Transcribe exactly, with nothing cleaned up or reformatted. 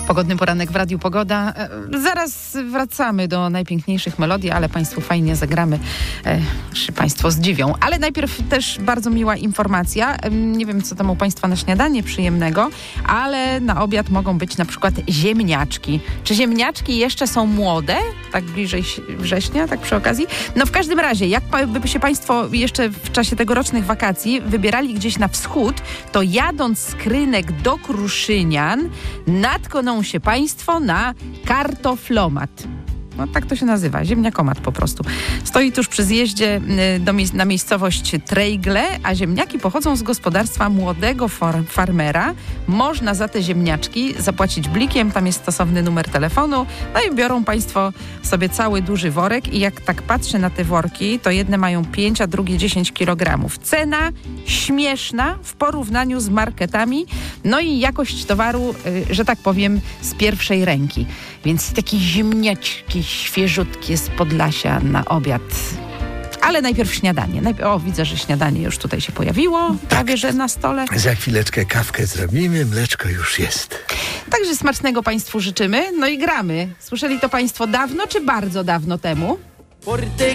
Pogodny poranek w Radiu Pogoda. Zaraz wracamy do najpiękniejszych melodii, ale Państwu fajnie zagramy, e, się Państwo zdziwią. Ale najpierw też bardzo miła informacja. Nie wiem, co tam u Państwa na śniadanie przyjemnego, ale na obiad mogą być na przykład ziemniaczki. Czy ziemniaczki jeszcze są młode? Tak bliżej września, tak przy okazji? No w każdym razie, jakby się Państwo jeszcze w czasie tegorocznych wakacji wybierali gdzieś na wschód, to jadąc z Krynek do Kruszynian, natkną się Państwo na kartoflomat. No tak to się nazywa, ziemniakomat po prostu. Stoi tuż przy zjeździe do, na miejscowość Trejgle, a ziemniaki pochodzą z gospodarstwa młodego far, farmera. Można za te ziemniaczki zapłacić blikiem, tam jest stosowny numer telefonu, no i biorą Państwo sobie cały duży worek i jak tak patrzę na te worki, to jedne mają pięć, a drugie dziesięć kilogramów. Cena śmieszna w porównaniu z marketami, no i jakość towaru, że tak powiem, z pierwszej ręki. Więc takie ziemniaczki świeżutkie z Podlasia na obiad. Ale najpierw śniadanie. Najpierw, o, widzę, że śniadanie już tutaj się pojawiło, prawie tak, że na stole. Za chwileczkę kawkę zrobimy, mleczko już jest. Także smacznego Państwu życzymy, no i gramy. Słyszeli to Państwo dawno czy bardzo dawno temu?